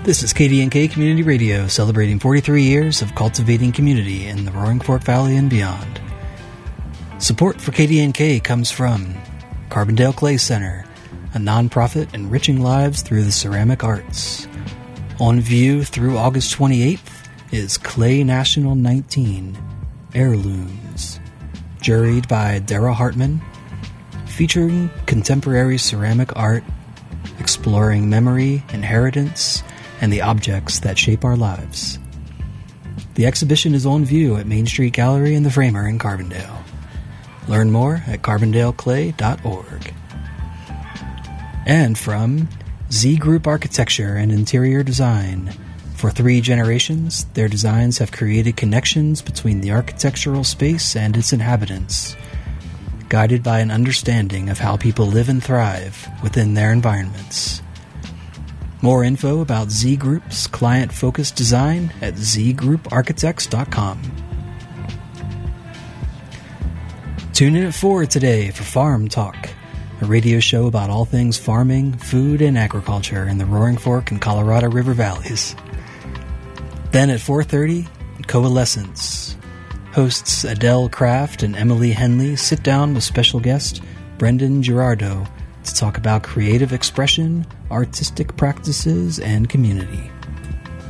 This is KDNK Community Radio, celebrating 43 years of cultivating community in the Roaring Fork Valley and beyond. Support for KDNK comes from Carbondale Clay Center, a nonprofit enriching lives through the ceramic arts. On view through August 28th is Clay National 19, Heirlooms, juried by Dara Hartman, featuring contemporary ceramic art, exploring memory, inheritance, and the objects that shape our lives. The exhibition is on view at Main Street Gallery in the Framer in Carbondale. Learn more at carbondaleclay.org. And from Z Group Architecture and Interior Design. For 3 generations, their designs have created connections between the architectural space and its inhabitants, guided by an understanding of how people live and thrive within their environments. More info about Z Group's client-focused design at zgrouparchitects.com. Tune in at 4 today for Farm Talk, a radio show about all things farming, food, and agriculture in the Roaring Fork and Colorado River valleys. Then at 4:30, Coalescence. Hosts Adele Kraft and Emily Henley sit down with special guest Brendan Girardo to talk about creative expression, artistic practices, and community.